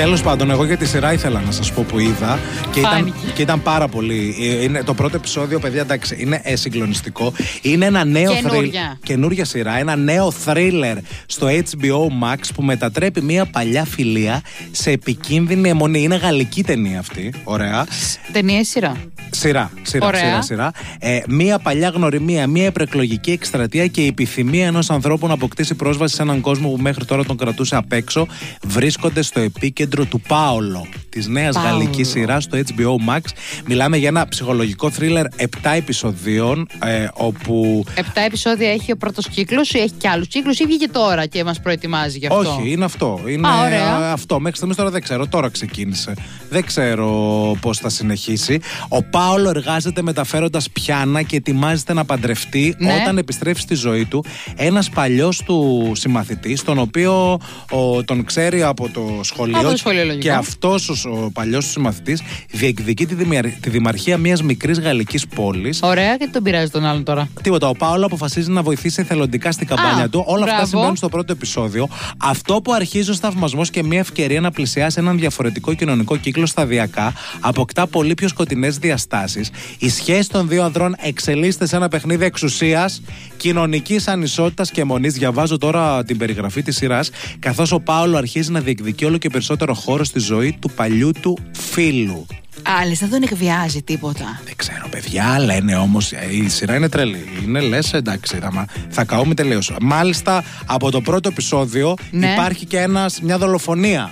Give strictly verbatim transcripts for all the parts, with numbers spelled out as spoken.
Τέλος πάντων, εγώ για τη σειρά ήθελα να σας πω που είδα και ήταν, και ήταν πάρα πολύ. Είναι, το πρώτο επεισόδιο, παιδιά, εντάξει, είναι ε, συγκλονιστικό. Είναι ένα νέο θρίλερ. Καινούρια σειρά. Ένα νέο θρίλερ στο έιτς μπι ο Max που μετατρέπει μια παλιά φιλία σε επικίνδυνη αιμονή. Είναι γαλλική ταινία αυτή. Ωραία. Ταινία ή σειρά? Σειρά, σειρά, Ωραία. σειρά, σειρά. Ε, μία παλιά γνωριμία, μία προεκλογική εκστρατεία και η επιθυμία ενός ανθρώπου να αποκτήσει πρόσβαση σε έναν κόσμο που μέχρι τώρα τον κρατούσε απ' έξω βρίσκονται στο επίκεντρο του Πάολο, της νέας γαλλικής σειράς στο έιτς μπι ο Max. Μιλάμε για ένα ψυχολογικό θρίλερ επτά επεισοδίων, ε, όπου. επτά επεισόδια έχει ο πρώτος κύκλος ή έχει και άλλους κύκλους ή βγήκε τώρα και μας προετοιμάζει γι' αυτό? Όχι, είναι αυτό. Είναι Α, ωραία. αυτό. Μέχρι στιγμής τώρα δεν ξέρω. Τώρα ξεκίνησε. Δεν ξέρω πώς θα συνεχίσει. Ο Πάολο εργάζεται μεταφέροντας πιάνα και ετοιμάζεται να παντρευτεί, ναι, όταν επιστρέφει στη ζωή του ένας παλιός του συμμαθητής, τον οποίο ο, τον ξέρει από το σχολείο. Από το σχολείο, και αυτός ο, ο παλιός του συμμαθητής διεκδικεί τη, δημιαρ, τη δημαρχία μιας μικρής γαλλικής πόλης. Ωραία, και τον πειράζει τον άλλον τώρα? Τίποτα. Ο Πάολο αποφασίζει να βοηθήσει εθελοντικά στην καμπάνια Α, του. Όλα μπράβο. αυτά συμβαίνουν στο πρώτο επεισόδιο. Αυτό που αρχίζει ως θαυμασμός και μια ευκαιρία να πλησιάσει έναν διαφορετικό κοινωνικό κύκλο σταδιακά, αποκτά πολύ πιο σκοτεινές διαστάσεις. Η σχέση των δύο ανδρών εξελίσσεται σε ένα παιχνίδι εξουσίας, κοινωνικής ανισότητας και αιμονής. Διαβάζω τώρα την περιγραφή της σειράς. Καθώς ο Πάολο αρχίζει να διεκδικεί όλο και περισσότερο χώρο στη ζωή του παλιού του φίλου. Άλλες, δεν τον εκβιάζει τίποτα? Δεν ξέρω, παιδιά, λένε όμως η σειρά είναι τρελή. Είναι, λες, εντάξει, θα, θα καούμε τελείως. Μάλιστα, από το πρώτο επεισόδιο, ναι, υπάρχει και ένας, μια δολοφονία.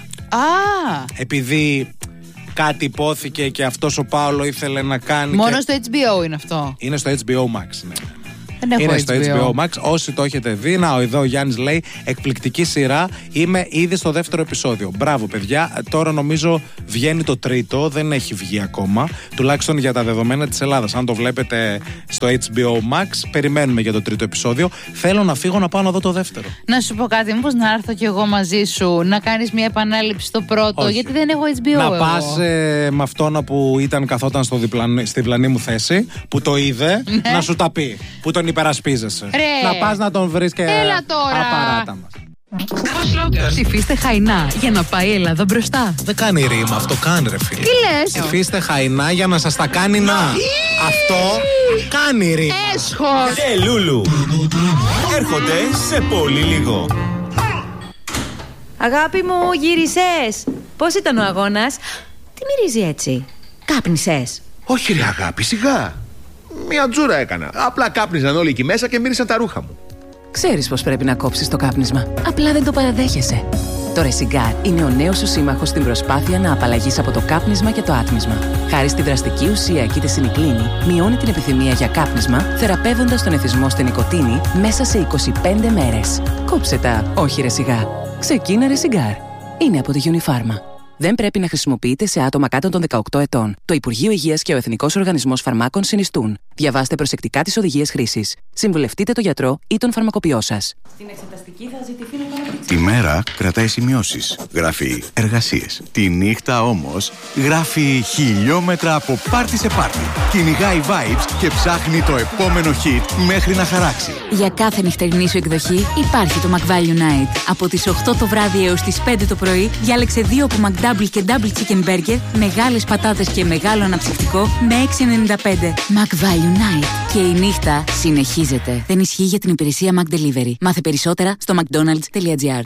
Α! Επειδή κάτι υπόθηκε και αυτός ο Πάολο ήθελε να κάνει. Μόνο και... στο έιτς μπι ο είναι αυτό? Είναι στο έιτς μπι ο Max, ναι. Είναι στο έιτς μπι ο Max. Όσοι το έχετε δει, να, εδώ ο Γιάννης λέει εκπληκτική σειρά. Είμαι ήδη στο δεύτερο επεισόδιο. Μπράβο, παιδιά. Τώρα νομίζω βγαίνει το τρίτο. Δεν έχει βγει ακόμα. Τουλάχιστον για τα δεδομένα της Ελλάδας. Αν το βλέπετε στο έιτς μπι ο Max, περιμένουμε για το τρίτο επεισόδιο. Θέλω να φύγω να πάω να δω το δεύτερο. Να σου πω κάτι, μήπως να έρθω κι εγώ μαζί σου να κάνεις μια επανάληψη στο πρώτο? Όχι. Γιατί δεν έχω έιτς μπι ο. Να πας ε, με αυτόν που ήταν καθόταν στο διπλανή, στη διπλανή μου θέση, που το είδε, ναι, να σου τα πει. Που τον υπερασπίζεσαι. Ρε. Να πας να τον βρεις και. Έλα τώρα. Απαράτα μας. Ψηφίστε Χαϊνά για να πάει η Ελλάδα μπροστά. Δεν κάνει ρήμα, αυτό κάνει, ρε φίλε. Τι λες? Ψηφίστε Χαϊνά για να σας τα κάνει να. Αυτό κάνει ρήμα. Έσχος. Και Λούλου έρχονται σε πολύ λίγο. Αγάπη μου, γύρισες? Πώς ήταν ο αγώνας? Τι μυρίζει έτσι? Κάπνισες? Όχι ρε αγάπη, σιγά. Μια τζούρα έκανα. Απλά κάπνιζαν όλοι εκεί μέσα και μύρισαν τα ρούχα μου. Ξέρεις πως πρέπει να κόψεις το κάπνισμα. Απλά δεν το παραδέχεσαι. Το Ρεσιγκάρ είναι ο νέος σου σύμμαχος στην προσπάθεια να απαλλαγείς από το κάπνισμα και το άτμισμα. Χάρη στη δραστική ουσία κητεσινικλίνη, μειώνει την επιθυμία για κάπνισμα, θεραπεύοντας τον εθισμό στην νοικοτήνη μέσα σε είκοσι πέντε μέρες. Κόψε τα, όχι Ρεσιγκάρ. Ξεκίνα Ρεσιγκάρ. Είναι από τη Unifarma. Δεν πρέπει να χρησιμοποιείται σε άτομα κάτω των δεκαοκτώ ετών. Το Υπουργείο Υγείας και ο Εθνικός Οργανισμός Φαρμάκων συνιστούν. Διαβάστε προσεκτικά τις οδηγίες χρήσης. Συμβουλευτείτε τον γιατρό ή τον φαρμακοποιό σας. Στην εξεταστική θα ζητηθεί να Τη μέρα κρατάει σημειώσεις. Γράφει εργασίες. Τη νύχτα όμως γράφει χιλιόμετρα από πάρτι σε πάρτι. Κυνηγάει vibes και ψάχνει το επόμενο hit μέχρι να χαράξει. Για κάθε νυχτερινή σου εκδοχή υπάρχει το McValue Night. Από τις οκτώ το βράδυ έως τις πέντε το πρωί διάλεξε δύο από McDouble και Double Chicken Burger, μεγάλες πατάτες και μεγάλο αναψυκτικό με έξι ενενήντα πέντε. McValue Night. Και η νύχτα συνεχίζεται. Δεν ισχύει για την υπηρεσία McDelivery. Μάθε περισσότερα στο mcdonalds τελεία gr.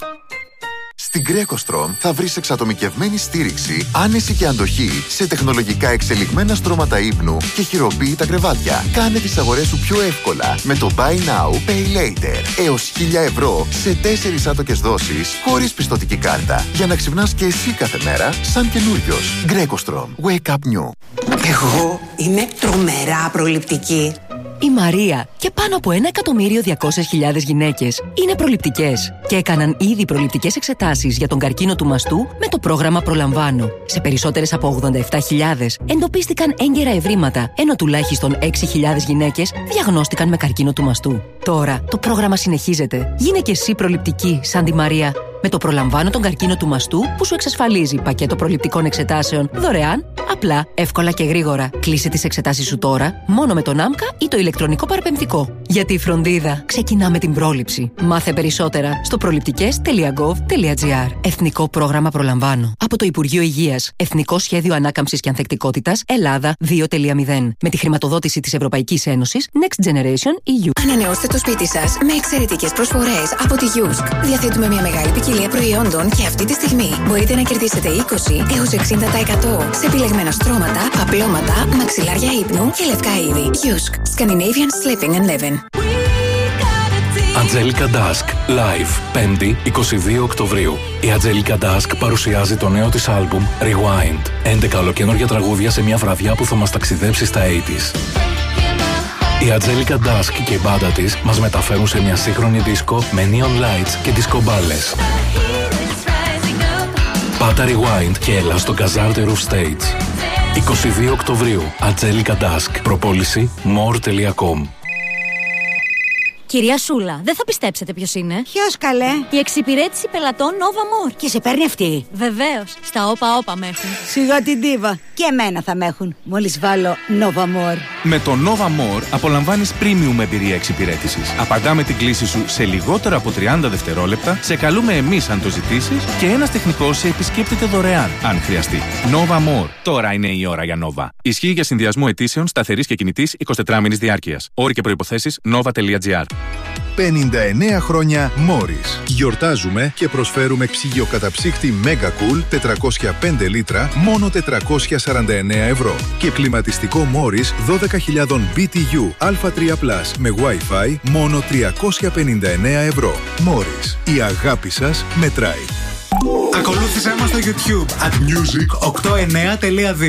Στην GrecoStrom θα βρεις εξατομικευμένη στήριξη, άνεση και αντοχή σε τεχνολογικά εξελιγμένα στρώματα ύπνου και χειροποίητα κρεβάτια. Κάνε τις αγορές σου πιο εύκολα με το Buy Now, Pay Later. Έως χίλια ευρώ σε τέσσερις άτοκες δόσεις χωρίς πιστωτική κάρτα. Για να ξυπνάς και εσύ κάθε μέρα σαν καινούριος. GrecoStrom. Wake up new. Εγώ είμαι τρομερά προληπτική. Η Μαρία και πάνω από ένα εκατομμύριο διακόσιες χιλιάδες γυναίκες είναι προληπτικές και έκαναν ήδη προληπτικές εξετάσεις για τον καρκίνο του μαστού με το πρόγραμμα Προλαμβάνω. Σε περισσότερες από ογδόντα επτά χιλιάδες εντοπίστηκαν έγκαιρα ευρήματα, ενώ τουλάχιστον έξι χιλιάδες γυναίκες διαγνώστηκαν με καρκίνο του μαστού. Τώρα το πρόγραμμα συνεχίζεται. Γίνε και εσύ προληπτική σαν τη Μαρία. Με το Προλαμβάνω τον καρκίνο του μαστού που σου εξασφαλίζει πακέτο προληπτικών εξετάσεων δωρεάν, απλά, εύκολα και γρήγορα. Κλείσε τις εξετάσεις σου τώρα μόνο με τον άμκα ή το ηλεκτρονικό παραπεμπτικό. Γιατί η φροντίδα ξεκινά με την πρόληψη. Μάθε περισσότερα στο προληπτικές τελεία γκοβ τελεία τζι άρ. Εθνικό πρόγραμμα Προλαμβάνω. Από το Υπουργείο Υγείας. Εθνικό Σχέδιο Ανάκαμψης και Ανθεκτικότητας Ελλάδα δύο κόμμα μηδέν. Με τη χρηματοδότηση της Ευρωπαϊκής Ένωσης Next Generation ι γιου. Ανανεώστε το σπίτι σας με εξαιρετικές προσφορές από τη Γιούσκ. Διαθέτουμε μια μεγάλη ποικιλία προϊόντων και αυτή τη στιγμή μπορείτε να κερδίσετε είκοσι έως εξήντα τοις εκατό σε επιλεγμένα στρώματα, παπλώματα, μαξιλάρια ύπνου και λευκά είδη. Γιούσκ. Scandinavian Sleeping and Living. Angelica Dusk Live, πέμπτη εικοστή δεύτερη Οκτωβρίου. Η Angelica Dusk παρουσιάζει το νέο της άλμπουμ Rewind. έντεκα ολοκαινούργια τραγούδια σε μια βραδιά που θα μας ταξιδέψει στα ογδόντα. Η Angelica Dusk και η μπάντα της μας μεταφέρουν σε μια σύγχρονη δίσκο με neon lights και δισκομπάλες. Πάτα Rewind και έλα στο Καζάρτε Roof Stage. εικοστή δεύτερη Οκτωβρίου. Angelica Dusk. Προπόληση more τελεία κομ. Κυρία Σούλα, δεν θα πιστέψετε ποιος είναι. Ποιος καλέ? Η εξυπηρέτηση πελατών Nova More. Και σε παίρνει αυτή? Βεβαίως. Στα όπα όπα με έχουν. Σιγά την ντίβα. Και εμένα θα με έχουν. Μόλις βάλω Nova More. Με το Nova More απολαμβάνεις premium εμπειρία εξυπηρέτησης. Απαντάμε την κλήση σου σε λιγότερα από τριάντα δευτερόλεπτα, σε καλούμε εμείς αν το ζητήσεις και ένας τεχνικός σε επισκέπτεται δωρεάν, αν χρειαστεί. Nova More. Τώρα είναι η ώρα για Nova. Ισχύει για συνδυασμό αιτήσεων σταθερής και κινητής εικοσιτετράμηνης διάρκειας. Όροι και προϋποθέσεις nova τελεία τζι άρ. πενήντα εννέα χρόνια Morris. Γιορτάζουμε και προσφέρουμε ψυγειοκαταψύκτη Mega Cool τετρακόσια πέντε λίτρα μόνο τετρακόσια σαράντα εννέα ευρώ και κλιματιστικό Morris δώδεκα χιλιάδες μπι τι γιου α τρία πλας με Wi-Fi μόνο τριακόσια πενήντα εννέα ευρώ. Morris. Η αγάπη σας μετράει. Ακολούθησέ μας στο YouTube at music οκτώ εννέα τελεία δύο.